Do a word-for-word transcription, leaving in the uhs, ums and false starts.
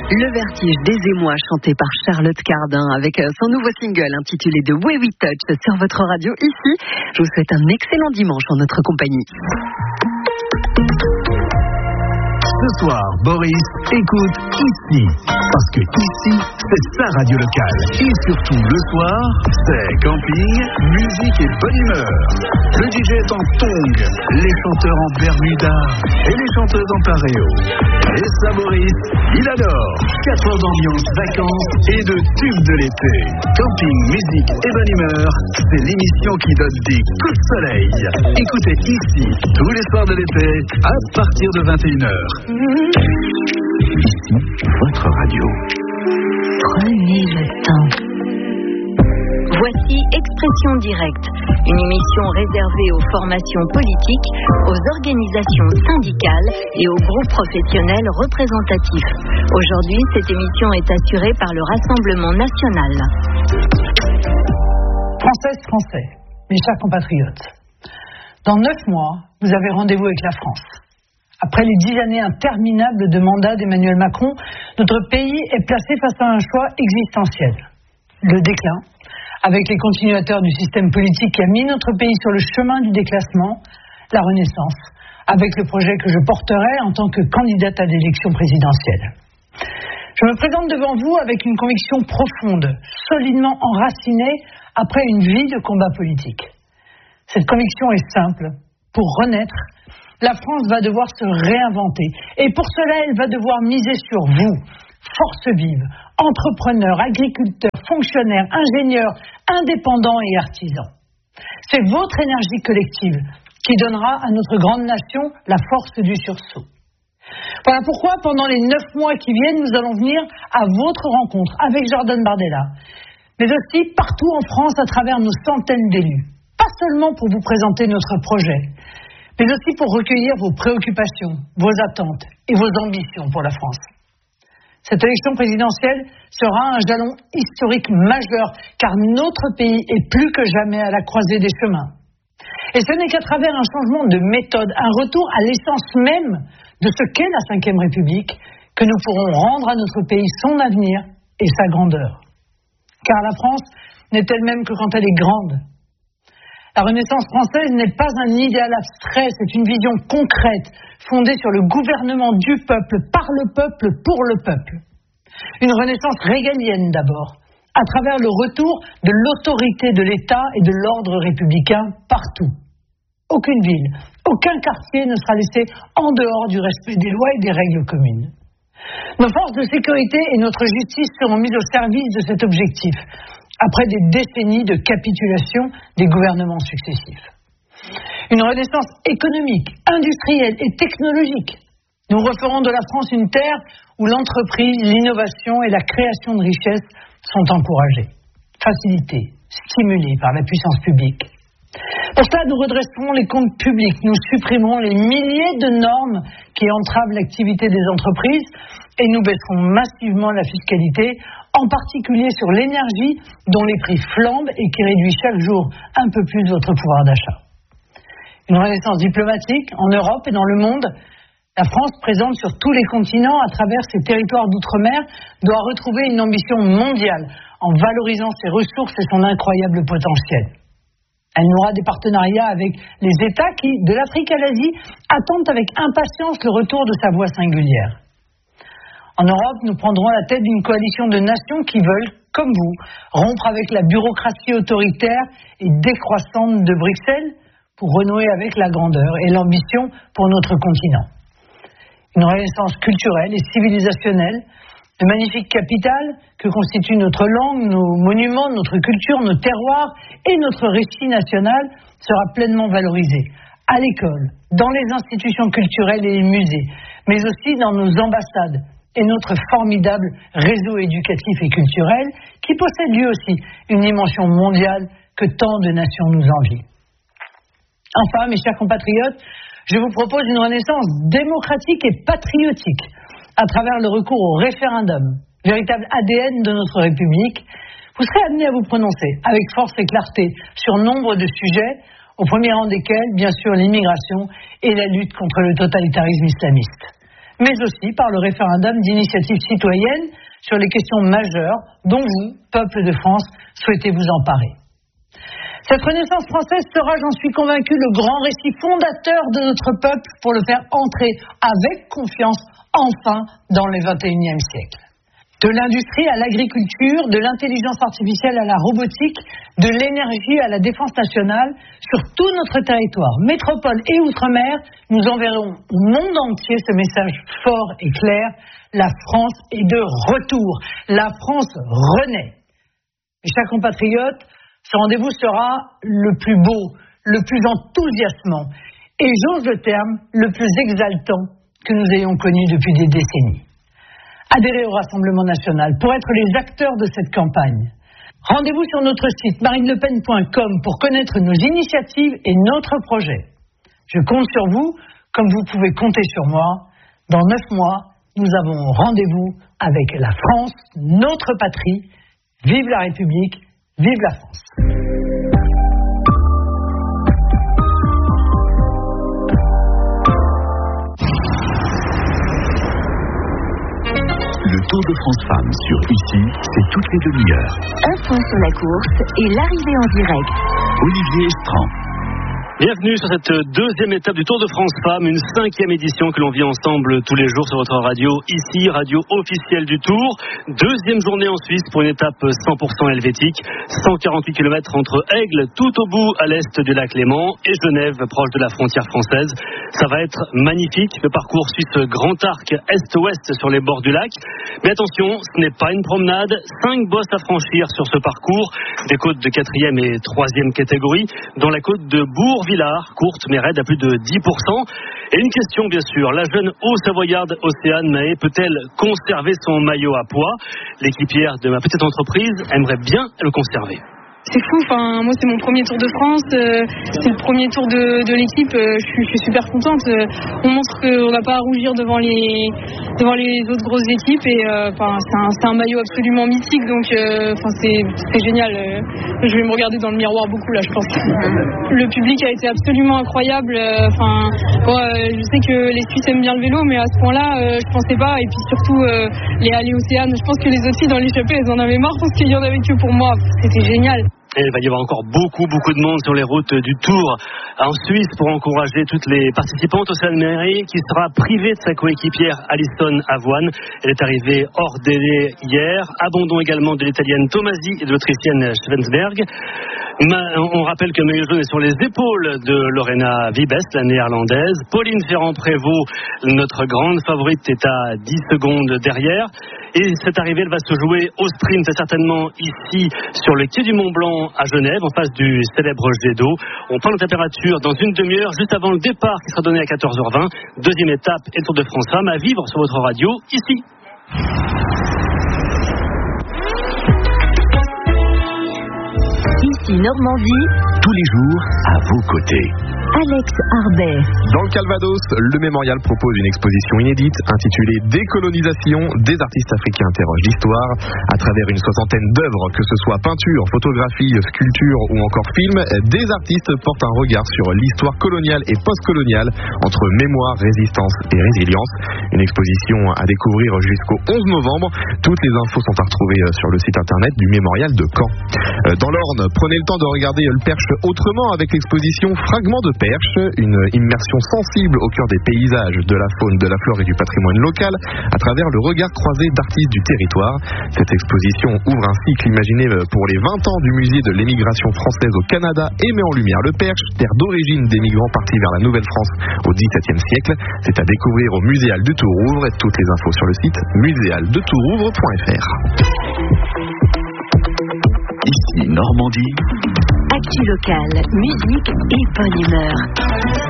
Le vertige des émois chanté par Charlotte Cardin avec son nouveau single intitulé The Way We Touch sur votre radio ici. Je vous souhaite un excellent dimanche en notre compagnie. Ce soir, Boris écoute ici. Parce que ici, c'est sa radio locale. Et surtout, le soir, c'est camping, musique et bonne humeur. Le D J est en tongs, les chanteurs en bermuda et les chanteuses en pareo. Et ça, Boris, il adore. Quatre heures d'ambiance, vacances et de tubes de l'été. Camping, musique et bonne humeur, c'est l'émission qui donne des coups de soleil. Écoutez ici, tous les soirs de l'été, à partir de vingt et une heures. Ici, votre radio. Prenez le temps. Voici Expression Directe, une émission réservée aux formations politiques, aux organisations syndicales et aux groupes professionnels représentatifs. Aujourd'hui, cette émission est assurée par le Rassemblement national. Françaises, Français, mes chers compatriotes, dans neuf mois, vous avez rendez-vous avec la France. Après les dix années interminables de mandat d'Emmanuel Macron, notre pays est placé face à un choix existentiel. Le déclin, avec les continuateurs du système politique qui a mis notre pays sur le chemin du déclassement, la renaissance, avec le projet que je porterai en tant que candidate à l'élection présidentielle. Je me présente devant vous avec une conviction profonde, solidement enracinée après une vie de combat politique. Cette conviction est simple. Pour renaître, la France va devoir se réinventer. Et pour cela, elle va devoir miser sur vous, forces vives, entrepreneurs, agriculteurs, fonctionnaires, ingénieurs, indépendants et artisans. C'est votre énergie collective qui donnera à notre grande nation la force du sursaut. Voilà pourquoi, pendant les neuf mois qui viennent, nous allons venir à votre rencontre avec Jordan Bardella, mais aussi partout en France à travers nos centaines d'élus. Pas seulement pour vous présenter notre projet, mais aussi pour recueillir vos préoccupations, vos attentes et vos ambitions pour la France. Cette élection présidentielle sera un jalon historique majeur, car notre pays est plus que jamais à la croisée des chemins. Et ce n'est qu'à travers un changement de méthode, un retour à l'essence même de ce qu'est la cinquième République, que nous pourrons rendre à notre pays son avenir et sa grandeur. Car la France n'est elle-même que quand elle est grande. La Renaissance française n'est pas un idéal abstrait, c'est une vision concrète, fondée sur le gouvernement du peuple, par le peuple, pour le peuple. Une Renaissance régalienne d'abord, à travers le retour de l'autorité de l'État et de l'ordre républicain partout. Aucune ville, aucun quartier ne sera laissé en dehors du respect des lois et des règles communes. Nos forces de sécurité et notre justice seront mises au service de cet objectif, après des décennies de capitulation des gouvernements successifs. Une renaissance économique, industrielle et technologique. Nous referons de la France une terre où l'entreprise, l'innovation et la création de richesses sont encouragées, facilitées, stimulées par la puissance publique. Pour cela, nous redresserons les comptes publics, nous supprimerons les milliers de normes qui entravent l'activité des entreprises et nous baisserons massivement la fiscalité, en particulier sur l'énergie dont les prix flambent et qui réduit chaque jour un peu plus votre pouvoir d'achat. Une renaissance diplomatique en Europe et dans le monde. La France, présente sur tous les continents à travers ses territoires d'outre-mer, doit retrouver une ambition mondiale en valorisant ses ressources et son incroyable potentiel. Elle nouera des partenariats avec les États qui, de l'Afrique à l'Asie, attendent avec impatience le retour de sa voix singulière. En Europe, nous prendrons la tête d'une coalition de nations qui veulent, comme vous, rompre avec la bureaucratie autoritaire et décroissante de Bruxelles pour renouer avec la grandeur et l'ambition pour notre continent. Une renaissance culturelle et civilisationnelle, de magnifiques capitales que constituent notre langue, nos monuments, notre culture, nos terroirs et notre récit national sera pleinement valorisée. À l'école, dans les institutions culturelles et les musées, mais aussi dans nos ambassades et notre formidable réseau éducatif et culturel qui possède lui aussi une dimension mondiale que tant de nations nous envient. Enfin, mes chers compatriotes, je vous propose une renaissance démocratique et patriotique à travers le recours au référendum, véritable A D N de notre République. Vous serez amenés à vous prononcer avec force et clarté sur nombre de sujets, au premier rang desquels, bien sûr, l'immigration et la lutte contre le totalitarisme islamiste. mais aussi par le référendum d'initiative citoyenne sur les questions majeures dont vous, peuple de France, souhaitez vous emparer. Cette Renaissance française sera, j'en suis convaincu, le grand récit fondateur de notre peuple pour le faire entrer avec confiance, enfin, dans le vingt et unième siècle. De l'industrie à l'agriculture, de l'intelligence artificielle à la robotique, de l'énergie à la défense nationale, sur tout notre territoire, métropole et outre-mer, nous enverrons au monde entier ce message fort et clair. La France est de retour. La France renaît. Mes chers compatriotes, ce rendez-vous sera le plus beau, le plus enthousiasmant et, j'ose le terme, le plus exaltant que nous ayons connu depuis des décennies. Adhérez au Rassemblement national pour être les acteurs de cette campagne. Rendez-vous sur notre site marine le pen point com pour connaître nos initiatives et notre projet. Je compte sur vous, comme vous pouvez compter sur moi. Dans neuf mois, nous avons rendez-vous avec la France, notre patrie. Vive la République, vive la France. Le Tour de France Femmes sur Ici, c'est toutes les demi-heures. Un point sur la course et l'arrivée en direct. Olivier Strand. Bienvenue sur cette deuxième étape du Tour de France Femmes, une cinquième édition que l'on vit ensemble tous les jours sur votre radio, ici, radio officielle du Tour. Deuxième journée en Suisse pour une étape cent pour cent helvétique, cent quarante-huit kilomètres entre Aigle, tout au bout à l'est du lac Léman, et Genève, proche de la frontière française. Ça va être magnifique, le parcours suisse grand arc est-ouest sur les bords du lac. Mais attention, ce n'est pas une promenade, cinq bosses à franchir sur ce parcours, des côtes de quatrième et troisième catégorie, dont la côte de Bourg-Villard, courte mais raide à plus de dix pour cent. Et une question bien sûr, la jeune haut-savoyarde Océane Mahé peut-elle conserver son maillot à pois? L'équipière de ma petite entreprise aimerait bien le conserver. C'est fou, enfin, moi c'est mon premier Tour de France, euh, c'est le premier tour de, de l'équipe, euh, je, suis, je suis super contente. Euh, on montre qu'on n'a pas à rougir devant les, devant les autres grosses équipes et euh, c'est, un, c'est un maillot absolument mythique, donc euh, c'est, c'est génial. Euh, je vais me regarder dans le miroir beaucoup là, je pense. Le public a été absolument incroyable. Enfin, euh, euh, je sais que les Suisses aiment bien le vélo, mais à ce point-là, euh, je pensais pas. Et puis surtout euh, les allées Océane, je pense que les autres filles dans l'échappée, elles en avaient marre parce qu'il y en avait que pour moi. C'était génial. Et il va y avoir encore beaucoup, beaucoup de monde sur les routes du Tour en Suisse pour encourager toutes les participantes. Océane Mahé qui sera privée de sa coéquipière Alison Avoine. Elle est arrivée hors délai hier. Abandon également de l'Italienne Tomasi et de l'Autrichienne Schwensberg. On rappelle que le maillot jaune est sur les épaules de Lorena Vibest, la néerlandaise. Pauline Ferrand-Prévot, notre grande favorite, est à dix secondes derrière. Et cette arrivée, elle va se jouer au sprint, certainement ici, sur le quai du Mont-Blanc à Genève, en face du célèbre jet d'eau. On prend la température dans une demi-heure, juste avant le départ qui sera donné à quatorze heures vingt. Deuxième étape et le Tour de France Femmes à vivre sur votre radio, ici. Ici Normandie. Tous les jours, à vos côtés. Alex Arbet. Dans le Calvados, le mémorial propose une exposition inédite intitulée Décolonisation, des artistes africains interrogent l'histoire à travers une soixantaine d'œuvres, que ce soit peinture, photographie, sculpture ou encore film. Des artistes portent un regard sur l'histoire coloniale et post-coloniale entre mémoire, résistance et résilience. Une exposition à découvrir jusqu'au onze novembre. Toutes les infos sont à retrouver sur le site internet du mémorial de Caen. Dans l'Orne, prenez le temps de regarder le Perche autrement avec l'exposition Fragments de Perche, une immersion sensible au cœur des paysages, de la faune, de la flore et du patrimoine local à travers le regard croisé d'artistes du territoire. Cette exposition ouvre un cycle imaginé pour les vingt ans du musée de l'émigration française au Canada et met en lumière le Perche, terre d'origine des migrants partis vers la Nouvelle-France au dix-septième siècle. C'est à découvrir au Muséal de Tourouvre. Toutes les infos sur le site muséal de tourouvre point f r. Ici Normandie. Actu locale, musique et bonne humeur.